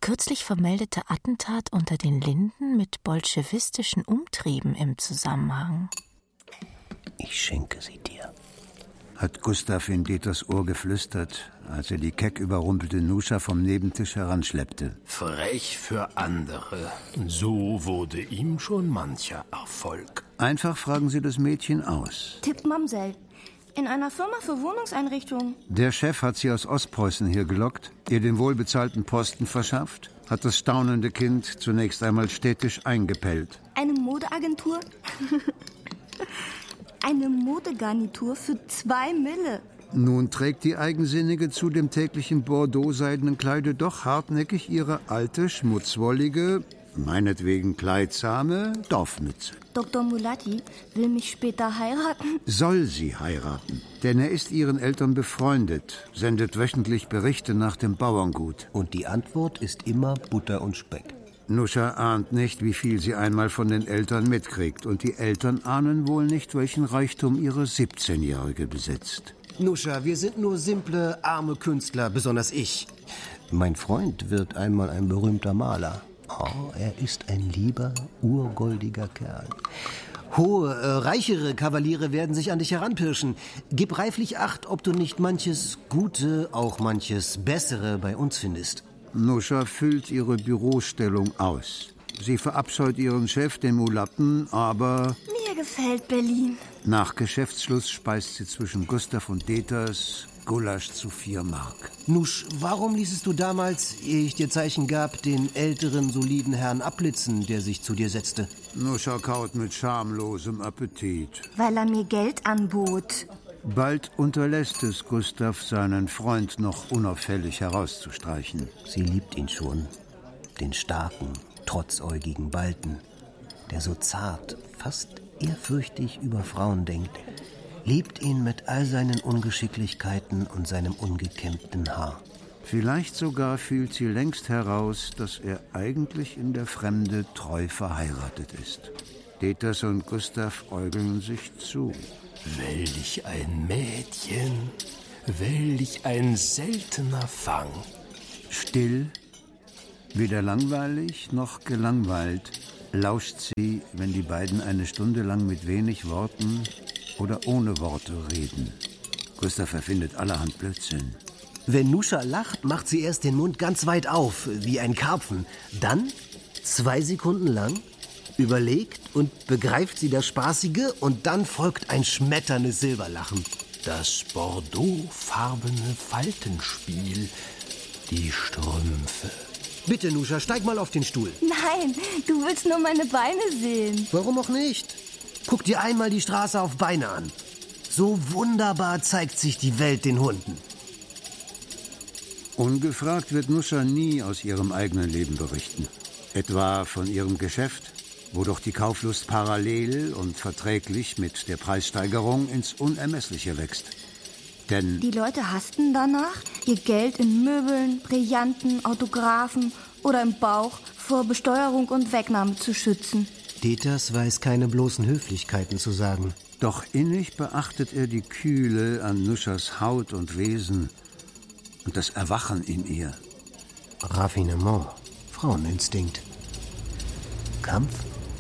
kürzlich vermeldete Attentat unter den Linden mit bolschewistischen Umtrieben im Zusammenhang. Ich schenke sie dir, hat Gustav in Deters Ohr geflüstert, als er die keck überrumpelte Nuscha vom Nebentisch heranschleppte. Frech für andere. So wurde ihm schon mancher Erfolg. Einfach fragen Sie das Mädchen aus. Tipp Mamsell. In einer Firma für Wohnungseinrichtungen. Der Chef hat sie aus Ostpreußen hier gelockt, ihr den wohlbezahlten Posten verschafft, hat das staunende Kind zunächst einmal städtisch eingepellt. Eine Modeagentur? Eine Modegarnitur für 2 Mille. Nun trägt die Eigensinnige zu dem täglichen Bordeaux-seidenen Kleide doch hartnäckig ihre alte, schmutzwollige, meinetwegen kleidsame Dorfmütze. Dr. Mulatti will mich später heiraten. Soll sie heiraten, denn er ist ihren Eltern befreundet, sendet wöchentlich Berichte nach dem Bauerngut. und die Antwort ist immer Butter und Speck. Nuscha ahnt nicht, wie viel sie einmal von den Eltern mitkriegt. Und die Eltern ahnen wohl nicht, welchen Reichtum ihre 17-Jährige besitzt. Nuscha, wir sind nur simple, arme Künstler, besonders ich. Mein Freund wird einmal ein berühmter Maler. Oh, er ist ein lieber, urgoldiger Kerl. Hohe, reichere Kavaliere werden sich an dich heranpirschen. Gib reiflich Acht, ob du nicht manches Gute, auch manches Bessere bei uns findest. Nuscha füllt ihre Bürostellung aus. Sie verabscheut ihren Chef, den Mulatten, aber Mir gefällt Berlin. nach Geschäftsschluss speist sie zwischen Gustav und Deters Gulasch zu 4 Mark. Nusch, warum ließest du damals, ehe ich dir Zeichen gab, den älteren, soliden Herrn abblitzen, der sich zu dir setzte? Nuscha kaut mit schamlosem Appetit. Weil er mir Geld anbot. Bald unterlässt es Gustav, seinen Freund noch unauffällig herauszustreichen. Sie liebt ihn schon, den starken, trotzäugigen Balten, der so zart, fast ehrfürchtig über Frauen denkt, liebt ihn mit all seinen Ungeschicklichkeiten und seinem ungekämmten Haar. Vielleicht sogar fühlt sie längst heraus, dass er eigentlich in der Fremde treu verheiratet ist. Deters und Gustav äugeln sich zu. Welch ein Mädchen, welch ein seltener Fang. Still, weder langweilig noch gelangweilt, lauscht sie, wenn die beiden eine Stunde lang mit wenig Worten oder ohne Worte reden. Gustav erfindet allerhand Blödsinn. Wenn Nuscha lacht, macht sie erst den Mund ganz weit auf, wie ein Karpfen. Dann, 2 Sekunden lang, überlegt und begreift sie das Spaßige und dann folgt ein schmetterndes Silberlachen. Das bordeauxfarbene Faltenspiel, die Strümpfe. Bitte, Nuscha, steig mal auf den Stuhl. Nein, du willst nur meine Beine sehen. Warum auch nicht? Guck dir einmal die Straße auf Beine an. So wunderbar zeigt sich die Welt den Hunden. Ungefragt wird Nuscha nie aus ihrem eigenen Leben berichten. Etwa von ihrem Geschäft, wo doch die Kauflust parallel und verträglich mit der Preissteigerung ins Unermessliche wächst. Denn Die Leute hasten danach, ihr Geld in Möbeln, Brillanten, Autographen oder im Bauch vor Besteuerung und Wegnahme zu schützen. Deters weiß keine bloßen Höflichkeiten zu sagen. doch innig beachtet er die Kühle an Nuschas Haut und Wesen und das Erwachen in ihr. Raffinement, Fraueninstinkt, Kampf.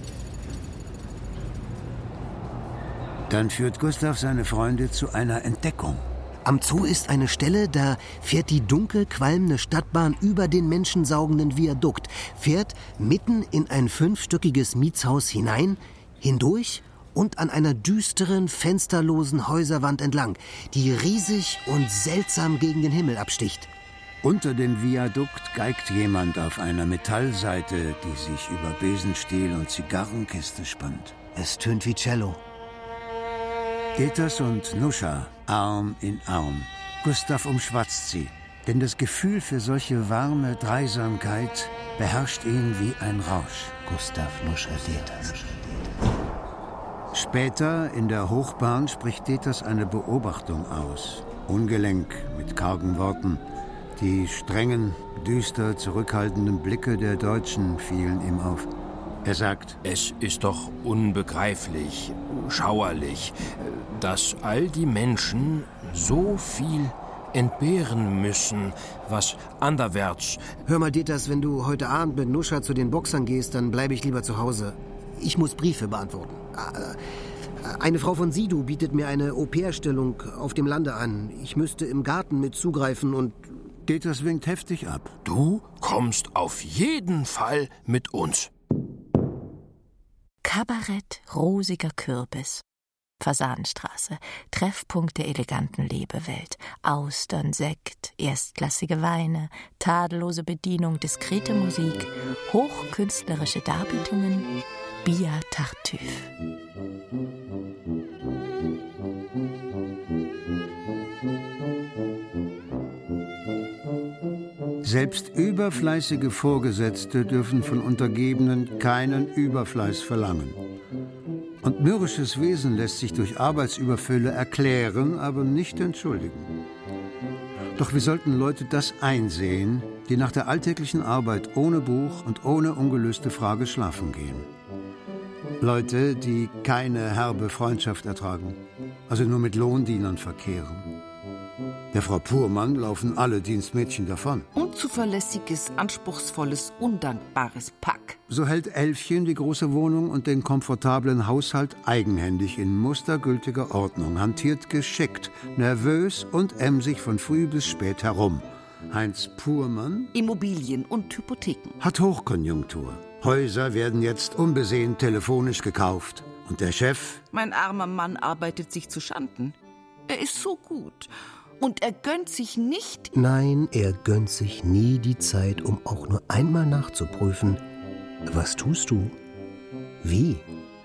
Dann führt Gustav seine Freunde zu einer Entdeckung. Am Zoo ist eine Stelle, da fährt die dunkel qualmende Stadtbahn über den menschensaugenden Viadukt, fährt mitten in ein 5-stöckiges Mietshaus hinein, hindurch und an einer düsteren, fensterlosen Häuserwand entlang, die riesig und seltsam gegen den Himmel absticht. Unter dem Viadukt geigt jemand auf einer Metallseite, die sich über Besenstiel und Zigarrenkiste spannt. Es tönt wie Cello. Deters und Nuscha, Arm in Arm. Gustav umschwatzt sie, denn das Gefühl für solche warme Dreisamkeit beherrscht ihn wie ein Rausch. Gustav, Nuscha, Deters. Später in der Hochbahn spricht Deters eine Beobachtung aus. Ungelenk, mit kargen Worten. Die strengen, düster zurückhaltenden Blicke der Deutschen fielen ihm auf. Er sagt: Es ist doch unbegreiflich, schauerlich, dass all die Menschen so viel entbehren müssen, was anderwärts. Hör mal, Dieters, wenn du heute Abend mit Nuscha zu den Boxern gehst, dann bleibe ich lieber zu Hause. Ich muss Briefe beantworten. Eine Frau von Sidu bietet mir eine Au-pair-Stellung auf dem Lande an. Ich müsste im Garten mit zugreifen und... Dieters winkt heftig ab. Du kommst auf jeden Fall mit uns. Kabarett Rosiger Kürbis. Fasanenstraße, Treffpunkt der eleganten Lebewelt. Austern, Sekt, erstklassige Weine, tadellose Bedienung, diskrete Musik, hochkünstlerische Darbietungen, Bia Tartuffe. Selbst überfleißige Vorgesetzte dürfen von Untergebenen keinen Überfleiß verlangen. Und mürrisches Wesen lässt sich durch Arbeitsüberfülle erklären, aber nicht entschuldigen. Doch wir sollten Leute das einsehen, die nach der alltäglichen Arbeit ohne Buch und ohne ungelöste Frage schlafen gehen. Leute, die keine herbe Freundschaft ertragen, also nur mit Lohndienern verkehren. Der Frau Purmann laufen alle Dienstmädchen davon. Unzuverlässiges, anspruchsvolles, undankbares Pack. So hält Elfchen die große Wohnung und den komfortablen Haushalt eigenhändig in mustergültiger Ordnung, hantiert geschickt, nervös und emsig von früh bis spät herum. Heinz Purmann, Immobilien und Hypotheken, hat Hochkonjunktur. Häuser werden jetzt unbesehen telefonisch gekauft. Und der Chef? Mein armer Mann arbeitet sich zu Schanden. Er ist so gut. Und er gönnt sich nicht... Nein, er gönnt sich nie die Zeit, um auch nur einmal nachzuprüfen. Was tust du? Wie?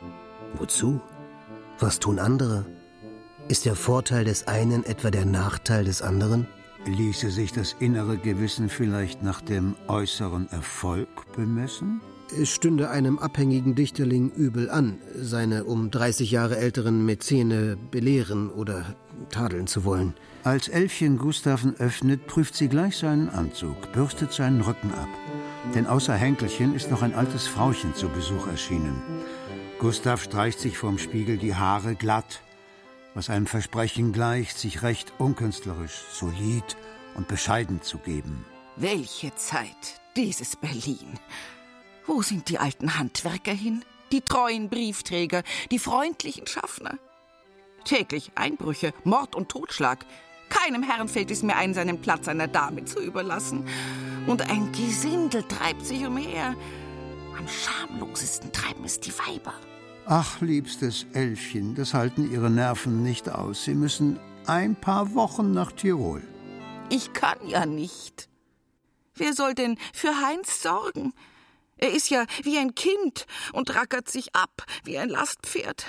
Wozu? Was tun andere? Ist der Vorteil des einen etwa der Nachteil des anderen? Ließe sich das innere Gewissen vielleicht nach dem äußeren Erfolg bemessen? Es stünde einem abhängigen Dichterling übel an, seine um 30 Jahre älteren Mäzene belehren oder tadeln zu wollen. Als Elfchen Gustaven öffnet, prüft sie gleich seinen Anzug, bürstet seinen Rücken ab. Denn außer Henkelchen ist noch ein altes Frauchen zu Besuch erschienen. Gustav streicht sich vorm Spiegel die Haare glatt, was einem Versprechen gleicht, sich recht unkünstlerisch, solid und bescheiden zu geben. Welche Zeit, dieses Berlin! Wo sind die alten Handwerker hin? Die treuen Briefträger, die freundlichen Schaffner? Täglich Einbrüche, Mord und Totschlag. Keinem Herrn fällt es mehr ein, seinen Platz einer Dame zu überlassen. Und ein Gesindel treibt sich umher. Am schamlosesten treiben es die Weiber. Ach, liebstes Elfchen, das halten ihre Nerven nicht aus. Sie müssen ein paar Wochen nach Tirol. Ich kann ja nicht. Wer soll denn für Heinz sorgen? Er ist ja wie ein Kind und rackert sich ab wie ein Lastpferd.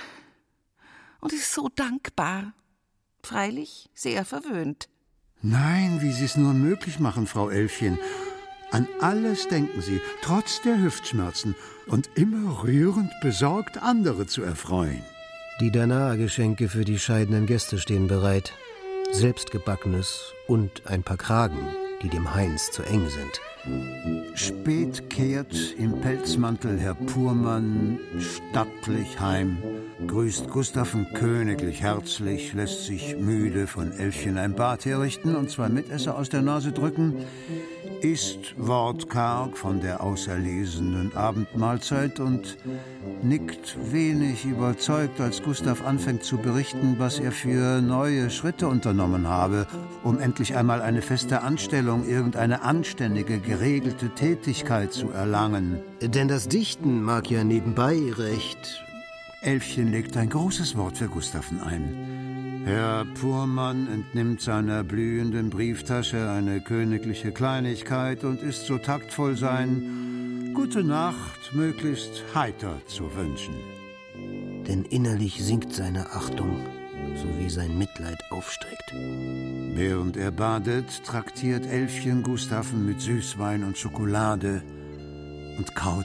Und ist so dankbar. Freilich sehr verwöhnt. Nein, wie Sie es nur möglich machen, Frau Elfchen. An alles denken Sie, trotz der Hüftschmerzen, und immer rührend besorgt, andere zu erfreuen. Die Danae-Geschenke für die scheidenden Gäste stehen bereit. Selbstgebackenes und ein paar Kragen, die dem Heinz zu eng sind. Spät kehrt im Pelzmantel Herr Purmann stattlich heim, grüßt Gustaven königlich herzlich, lässt sich müde von Elfchen ein Bad herrichten und 2 Mitesser aus der Nase drücken, isst wortkarg von der auserlesenen Abendmahlzeit und nickt wenig überzeugt, als Gustav anfängt zu berichten, was er für neue Schritte unternommen habe, um endlich einmal eine feste Anstellung, irgendeine anständige, geregelte Tätigkeit zu erlangen. Denn das Dichten mag ja nebenbei recht... Elfchen legt ein großes Wort für Gustaven ein. Herr Purmann entnimmt seiner blühenden Brieftasche eine königliche Kleinigkeit und ist so taktvoll sein, gute Nacht möglichst heiter zu wünschen. Denn innerlich sinkt seine Achtung, sowie sein Mitleid aufsteigt. Während er badet, traktiert Elfchen Gustaven mit Süßwein und Schokolade und kaut.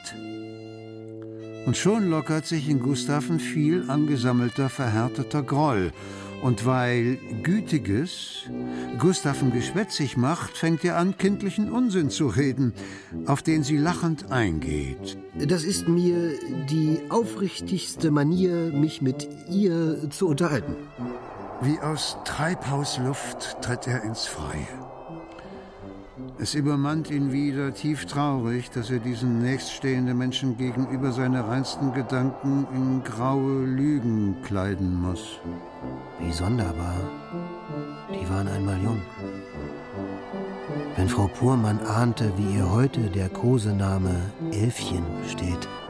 Und schon lockert sich in Gustaven viel angesammelter, verhärteter Groll. Und weil Gütiges Gustaven geschwätzig macht, fängt er an, kindlichen Unsinn zu reden, auf den sie lachend eingeht. Das ist mir die aufrichtigste Manier, mich mit ihr zu unterhalten. Wie aus Treibhausluft tritt er ins Freie. Es übermannt ihn wieder tief traurig, dass er diesen nächststehenden Menschen gegenüber seine reinsten Gedanken in graue Lügen kleiden muss. Wie sonderbar. Die waren einmal jung. Wenn Frau Purmann ahnte, wie ihr heute der Kosename Elfchen steht.